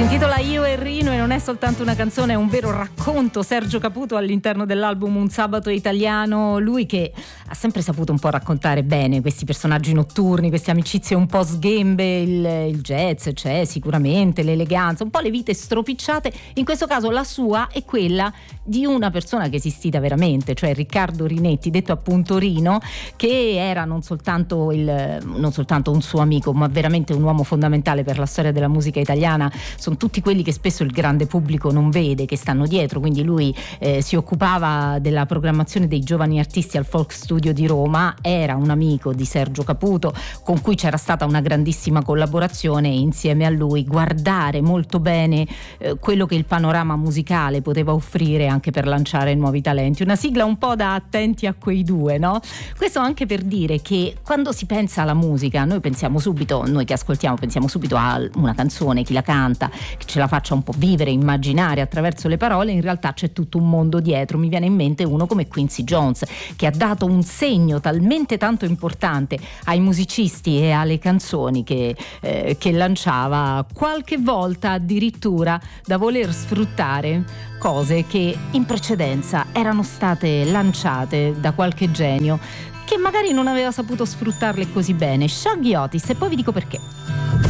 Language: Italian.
Si intitola Io e Rino e non è soltanto una canzone, è un vero racconto. Sergio Caputo all'interno dell'album Un sabato italiano, lui che ha sempre saputo un po' raccontare bene questi personaggi notturni, queste amicizie un po' sghembe, il jazz c'è sicuramente, l'eleganza, un po' le vite stropicciate. In questo caso la sua è quella di una persona che è esistita veramente, cioè Riccardo Rinetti, detto appunto Rino, che era non soltanto un suo amico, ma veramente un uomo fondamentale per la storia della musica italiana. Sono tutti quelli che spesso il grande pubblico non vede, che stanno dietro. Quindi lui si occupava della programmazione dei giovani artisti al Folk Studio di Roma, era un amico di Sergio Caputo con cui c'era stata una grandissima collaborazione, e insieme a lui guardare molto bene quello che il panorama musicale poteva offrire anche per lanciare nuovi talenti. Una sigla un po' da Attenti a quei due, no? Questo anche per dire che quando si pensa alla musica noi pensiamo subito, noi che ascoltiamo pensiamo subito a una canzone, chi la canta, che ce la faccia un po' vivere, immaginare attraverso le parole. In realtà c'è tutto un mondo dietro. Mi viene in mente uno come Quincy Jones, che ha dato un segno talmente tanto importante ai musicisti e alle canzoni che lanciava, qualche volta addirittura da voler sfruttare cose che in precedenza erano state lanciate da qualche genio che magari non aveva saputo sfruttarle così bene. Shaggy Otis, e poi vi dico perché.